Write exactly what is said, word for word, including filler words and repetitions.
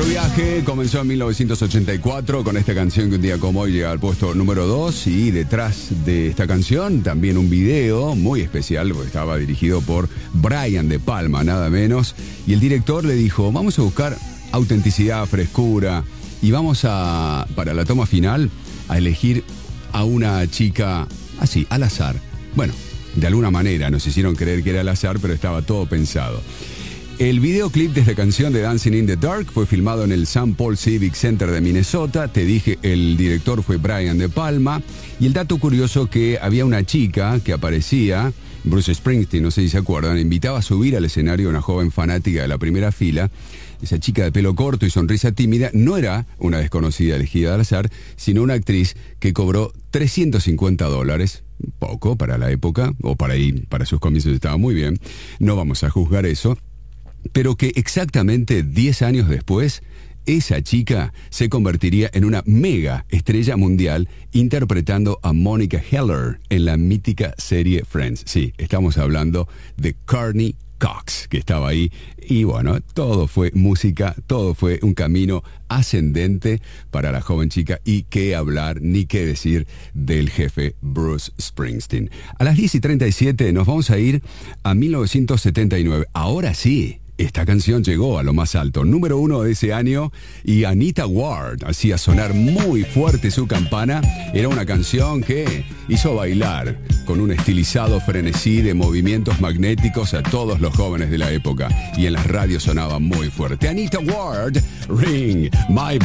Nuestro viaje comenzó en mil novecientos ochenta y cuatro con esta canción que un día como hoy llega al puesto número dos, y detrás de esta canción también un video muy especial porque estaba dirigido por Brian De Palma, nada menos, y el director le dijo: vamos a buscar autenticidad, frescura, y vamos a, para la toma final, a elegir a una chica así, al azar. Bueno, de alguna manera nos hicieron creer que era al azar, pero estaba todo pensado. El videoclip de esta canción de Dancing in the Dark fue filmado en el Saint Paul Civic Center de Minnesota. Te dije, el director fue Brian De Palma. Y el dato curioso que había una chica que aparecía, Bruce Springsteen, no sé si se acuerdan, invitaba a subir al escenario a una joven fanática de la primera fila. Esa chica de pelo corto y sonrisa tímida no era una desconocida elegida al azar, sino una actriz que cobró trescientos cincuenta dólares. Poco para la época, o para ir, para sus comienzos estaba muy bien. No vamos a juzgar eso. Pero que exactamente diez años después, esa chica se convertiría en una mega estrella mundial interpretando a Monica Geller en la mítica serie Friends. Sí, estamos hablando de Courteney Cox, que estaba ahí. Y bueno, todo fue música, todo fue un camino ascendente para la joven chica. Y qué hablar ni qué decir del jefe Bruce Springsteen. A las diez y treinta y siete nos vamos a ir a mil novecientos setenta y nueve. Ahora sí, esta canción llegó a lo más alto, número uno de ese año, y Anita Ward hacía sonar muy fuerte su campana. Era una canción que hizo bailar con un estilizado frenesí de movimientos magnéticos a todos los jóvenes de la época, y en las radios sonaba muy fuerte. Anita Ward, Ring My